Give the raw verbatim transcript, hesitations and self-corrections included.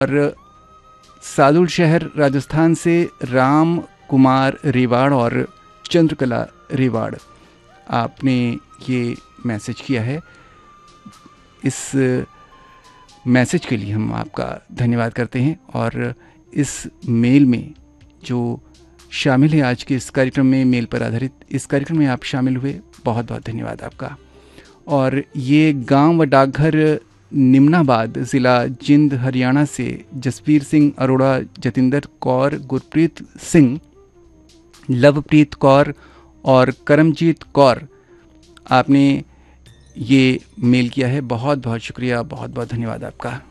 और सादुल शहर राजस्थान से राम कुमार रेवाड़ और चंद्रकला रेवाड़, आपने ये मैसेज किया है। इस मैसेज के लिए हम आपका धन्यवाद करते हैं। और इस मेल में जो शामिल है आज के इस कार्यक्रम में, मेल पर आधारित इस कार्यक्रम में आप शामिल हुए, बहुत बहुत धन्यवाद आपका। और ये गांव व डाकघर निम्नाबाद, ज़िला जिंद, हरियाणा से जसवीर सिंह अरोड़ा, जतिंदर कौर, गुरप्रीत सिंह, लवप्रीत कौर और करमजीत कौर, आपने ये मेल किया है। बहुत बहुत शुक्रिया, बहुत बहुत धन्यवाद आपका।